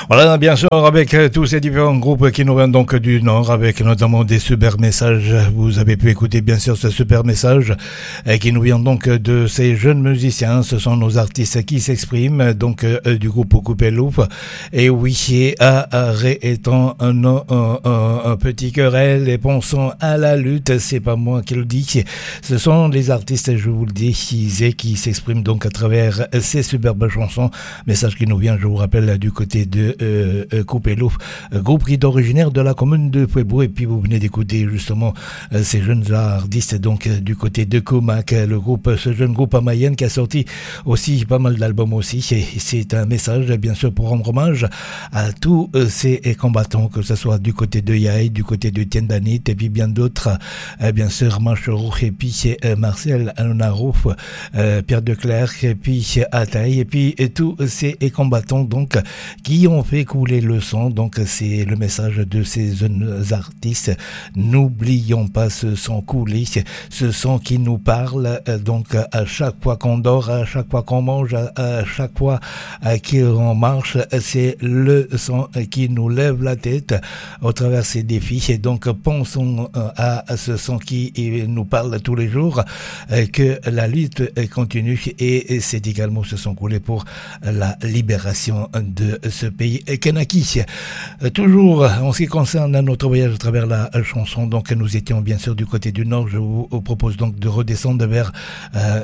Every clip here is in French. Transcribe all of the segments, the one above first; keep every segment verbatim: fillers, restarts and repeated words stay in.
Voilà, bien sûr, avec euh, tous ces différents groupes qui nous viennent donc du Nord, avec notamment des super messages. Vous avez pu écouter, bien sûr, ce super message euh, qui nous vient donc de ces jeunes musiciens. Ce sont nos artistes qui s'expriment, donc euh, du groupe Coupé Loup. Et oui, arrêtons étant un, un, un, un petit querelle et pensons à la lutte. C'est pas moi qui le dis. Ce sont les artistes, je vous le dis, qui, qui s'expriment donc à travers ces superbes chansons. Message qui nous vient, je vous rappelle, du côté de euh, euh, Coupé Loup, euh, groupe qui est originaire de la commune de Pueblo. Et puis vous venez d'écouter justement euh, ces jeunes artistes donc euh, du côté de Comac, le groupe, ce jeune groupe à Mayenne qui a sorti aussi pas mal d'albums aussi. Et c'est un message bien sûr pour rendre hommage à tous euh, ces combattants, que ce soit du côté de Yaï, du côté de Tiendanit et puis bien d'autres, euh, bien sûr Mancherou et puis euh, Marcel Anonarouf, euh, Pierre Declercq et puis Ataï et puis et tous ces combattants donc qui ont fait couler le sang. Donc c'est le message de ces jeunes artistes. N'oublions pas ce sang coulé, ce sang qui nous parle. Donc à chaque fois qu'on dort, à chaque fois qu'on mange, à chaque fois qu'on marche, c'est le sang qui nous lève la tête au travers ces défis. Et donc pensons à ce sang qui nous parle tous les jours, que la lutte continue, et c'est également ce sang coulé pour la libération de ce pays Kanaki. Toujours en ce qui concerne notre voyage à travers la chanson, donc nous étions bien sûr du côté du nord. Je vous propose donc de redescendre vers euh,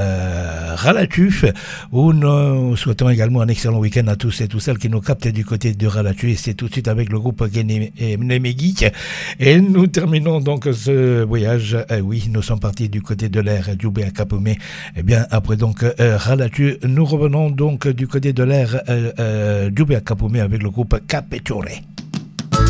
euh, Ralatuf, où nous souhaitons également un excellent week-end à tous et toutes celles qui nous captent du côté de Ralatuf. Et c'est tout de suite avec le groupe Nemegik. Et nous terminons donc ce voyage. Euh, oui, nous sommes partis du côté de l'air Djoubé à Capomé. Et bien après donc euh, Ralatuf, nous revenons donc du côté de l'air euh, euh, Djoubé à Capomé avec le groupe Capetore.